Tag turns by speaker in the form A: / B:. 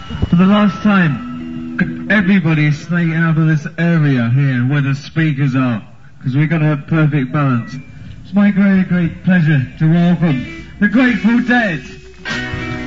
A: For the last time, everybody snake out of this area here where the speakers are, because we've got to have perfect balance. It's my great pleasure to welcome the Grateful Dead.